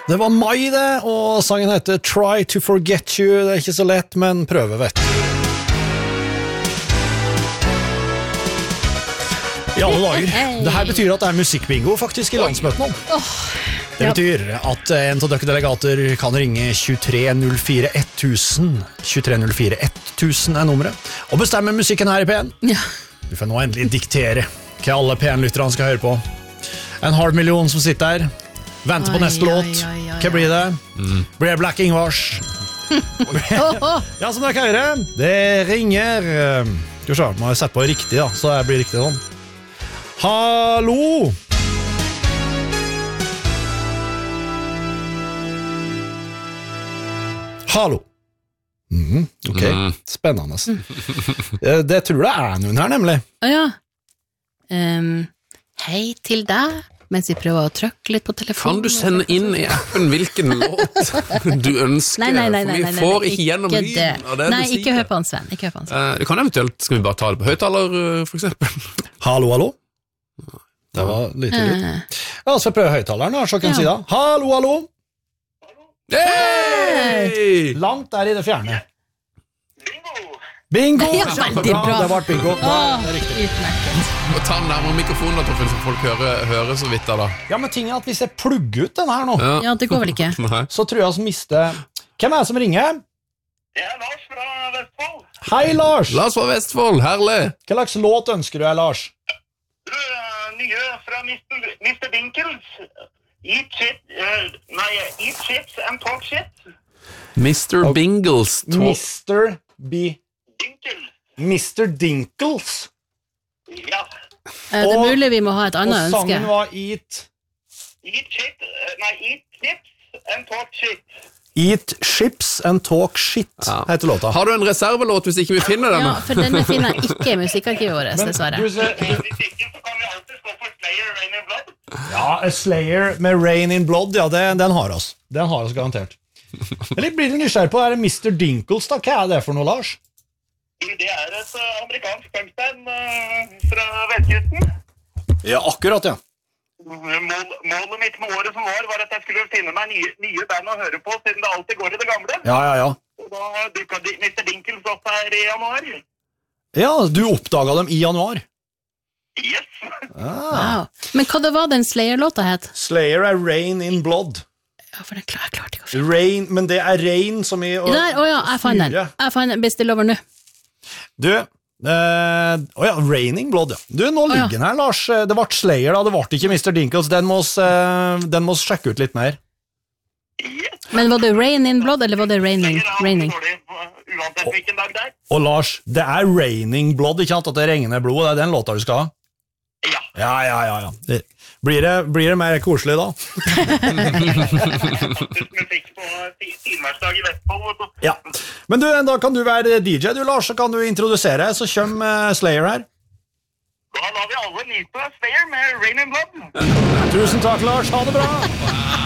Det var mai det, og sangen heter Try to Forget You. Det ikke så lett, men prøve, vet du. I alle dager. Det her betyr at det musikkbingo faktisk I landsmøtene. Det betyr at en av dere delegater kan ringe 2304 1000. 2304 1000 nummeret. Og bestemme musikken her I P1. Du får nå endelig diktere hva alle P1-lytterne skal høre på. 500 000 som sitter der. Venter på neste låt. Hva blir det? Blir det Black Ingvars? Ja, som dere kan høre, det ringer. Skal vi se, må jeg sette på riktig da, så det blir riktig sånn. Hallo! Hallo. Ok, spennende. Det tror jeg noen her, nemlig. Ja. Hei til deg. Mens vi prøver å trykke litt på telefonen. Kan du sende inn I appen hvilken låt du ønsker? Nei, for vi får ikke gjennom lyden av det Nei, du sier. ikke hør på han, Sven. Det kan eventuelt, skal vi bare ta det på høyttaler, for eksempel? Hallo, hallo. Det var litt litt. Ja, så prøver høyttaleren da, så kan jeg si da. Hallo, hallo. Hei! Langt der I det fjerne. Bingo! Ja, veldig bra. Det var bingo. Det riktig. Må ta den nærmere mikrofonen da, Torfinn, så folk hører så vidt da. Ja, men tingen at hvis jeg plugger ut den her nå, Ja, det går vel ikke. Nei. så tror jeg vi mister... Hvem det som ringer? Det Lars fra Vestfold. Hei, Lars! Lars fra Vestfold, herlig! Hva slags låt ønsker du deg, Lars? Du, nye fra Mr. Dinkles. Eat chips and talk shit. Mr. Bingles. Mr. B... Dinkel. Mr. Dinkles. Ja. Det mulig vi må ha et annet Og sangen ønske. var Eat Eat chips and talk shit. Eat Chips and Talk Shit, heter låta. Har du en reservelåt hvis ikke vi finner den? Ja, for denne finner jeg ikke I musikkarkivet vårt, dessverre. Hvis ikke så kan vi alltid stå for Slayer, Rain in Blood. Ja, A Slayer med Rain in Blood, ja, den har oss. Den har oss garantert. Eller blir du nysgjerrig på, er det Mr. Dinkles da? Hva det for noe, Lars? Det et amerikansk punkband fra Vestkysten. Ja, akkurat, ja. Målet mitt med året som var at jeg skulle finne meg nye band å høre på, siden det alltid går I det gamle. Ja. Og da dukket Mr. Dinkles opp her I januar. Ja, du oppdaget dem I januar. Yes. Wow. Men hva det var den Slayer-låta het? Slayer er Rain in Blood. Ja, for den klarte ikke å finne. Rain, men det er rain som I... Der, jeg fant den. Jeg fant den, bestill over nå. Du, Raining Blood, ja. Du, nå ligger den her, Lars. Det ble Slayer da, det ble ikke Mr. Dinkles. Den må sjekke ut litt mer. Yes. Men var det Rain in Blood, eller var det Raining? Uansett hvilken dag det Og Lars, det er Raining Blood, ikke sant? At det regner blod, det er den låta du skal ha? Ja. Blir det mer koselig da? Musikk på finværsdag I Vestfold. Ja. Men du, da kan du være DJ, du Lars, så kan du introdusere, så kommer Slayer her. Da lar vi alle nyte Slayer med Rain in Blood. Tusen takk, Lars, ha det bra!